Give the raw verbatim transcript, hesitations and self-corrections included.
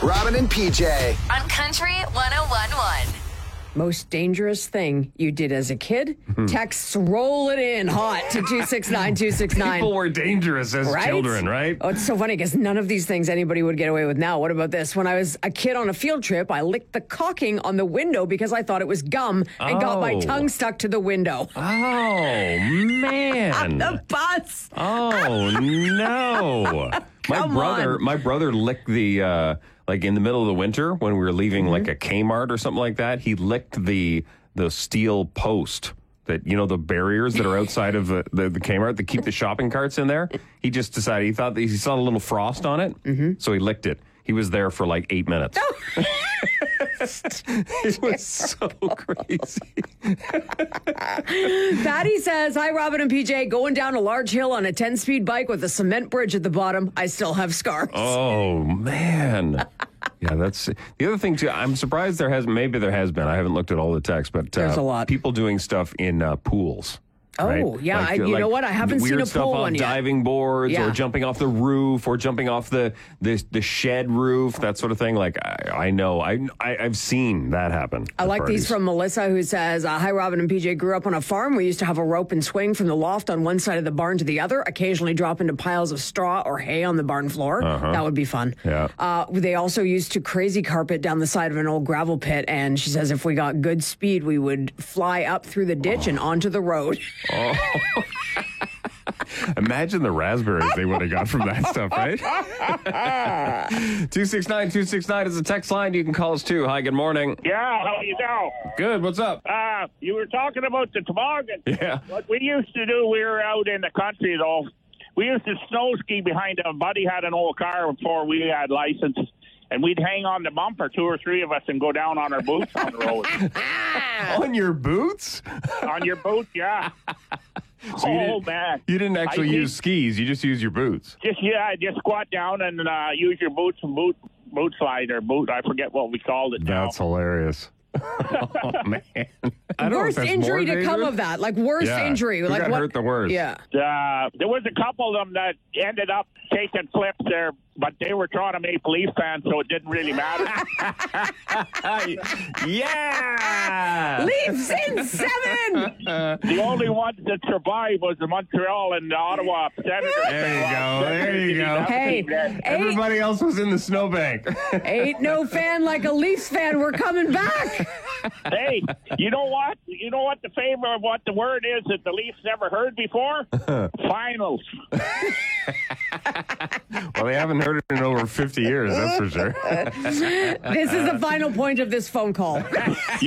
Robin and P J. On Country one oh one point one. Most dangerous thing you did as a kid? Texts roll it in hot to two six nine two six nine. People were dangerous as Right? children, right? Oh, it's so funny because none of these things anybody would get away with now. What about this? When I was a kid on a field trip, I licked the caulking on the window because I thought it was gum and got my Oh. tongue stuck to the window. Oh, man. The bus. Oh, no. My Come brother, on. my brother licked the, uh, like in the middle of the winter when we were leaving Mm-hmm. like a Kmart or something like that, he licked the the steel post that, you know, the barriers that are outside of the, the, the Kmart that keep the shopping carts in there. He just decided, he thought that he saw a little frost on it, Mm-hmm. so he licked it. He was there for like eight minutes. It was so crazy. Patty says, hi, Robin and P J. Going down a large hill on a ten-speed bike with a cement bridge at the bottom. I still have scars. Oh, man. Yeah, that's the other thing, too. I'm surprised there has, maybe there has been. I haven't looked at all the texts, but uh, There's a lot. people doing stuff in uh, pools. Oh, right? yeah. I- you know what? I haven't weird seen a stuff pool off one yet. diving boards Yeah. or jumping off the roof or jumping off the the, the shed roof, that sort of thing. Like, I, I know. I, I, I've seen that happen. I at like parties. these from Melissa, who says, uh, hi, Robin and P J. Grew up on a farm. We used to have a rope and swing from the loft on one side of the barn to the other, occasionally drop into piles of straw or hay on the barn floor. That would be fun. Yeah. Uh, they also used to crazy carpet down the side of an old gravel pit. And she says if we got good speed, we would fly up through the ditch and onto the road. Imagine the raspberries they would have got from that stuff, right? two six nine two six nine is the text line. You can call us too. Hi, good morning. Yeah, how you doing? Good, what's up? Uh, you were talking about the toboggan. Yeah. What we used to do, we were out in the country, though. We used to snow ski behind a buddy had an old car before we had license, and we'd hang on the bumper, two or three of us, and go down on our boots on the road. On your boots? On your boot, yeah. So you oh, didn't- man. You didn't actually I use think- skis. You just used your boots. Just, yeah, just squat down and uh, use your boots and boot, boot slide or boot. I forget what we called it now. That's hilarious. Oh, man. I don't know if Worst that's injury more to come dangerous. of that. Like, worst Yeah. injury. Who like got what? hurt the worst? Yeah. Uh, there was a couple of them that ended up taking flips there, but they were Toronto Maple Leaf fans, so it didn't really matter. Yeah! Leafs in seven. The only ones that survived was the Montreal and the Ottawa Senators. There you go. There you go. Hey, ain't, Everybody else was in the snowbank. ain't no fan like a Leafs fan. We're coming back. Hey, you know what? You know what the favor of what the word is that the Leafs never heard before? Finals. Well, they haven't heard it in over fifty years, that's for sure. This is the final point of this phone call.